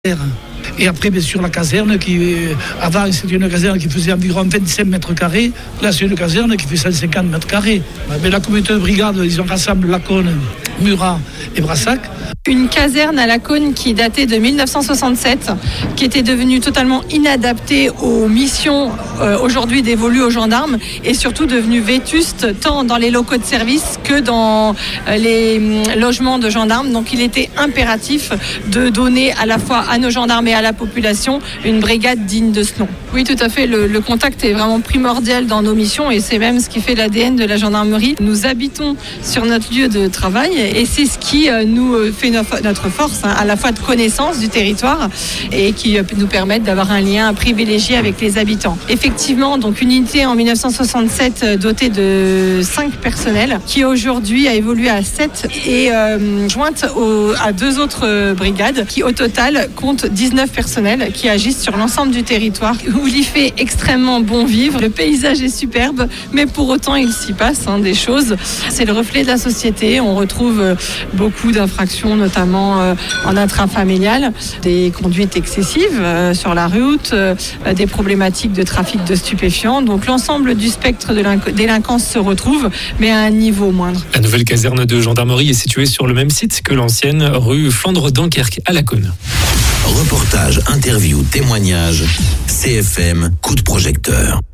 Et après, bien sûr, la caserne avant, c'était une caserne qui faisait environ 25 mètres carrés. Là, c'est une caserne qui fait 150 mètres carrés. Mais la communauté de brigade, ils ont rassemblé Laconne, Murat et Brassac. Une caserne à Laconne qui datait de 1967, qui était devenue totalement inadaptée aux missions aujourd'hui dévolues aux gendarmes et surtout devenue vétuste tant dans les locaux de service que dans les logements de gendarmes. Donc il était impératif de donner à la fois à nos gendarmes et à la population une brigade digne de ce nom. Oui, tout à fait. Le contact est vraiment primordial dans nos missions et c'est même ce qui fait l'ADN de la gendarmerie. Nous habitons sur notre lieu de travail et c'est ce qui nous fait notre force, à la fois de connaissance du territoire et qui nous permettent d'avoir un lien privilégié avec les habitants. Effectivement, donc une unité en 1967 dotée de 5 personnels qui aujourd'hui a évolué à 7 et jointe à 2 autres brigades qui au total comptent 19 personnels qui agissent sur l'ensemble du territoire où il y fait extrêmement bon vivre. Le paysage est superbe, mais pour autant il s'y passe des choses. C'est le reflet de la société. On retrouve beaucoup d'infractions, notamment en intrafamilial, des conduites excessives sur la route, des problématiques de trafic de stupéfiants. Donc l'ensemble du spectre de délinquance se retrouve, mais à un niveau moindre. La nouvelle caserne de gendarmerie est située sur le même site que l'ancienne rue Flandre-Dunkerque à Laconne. Reportage, interview, témoignage, CFM, coup de projecteur.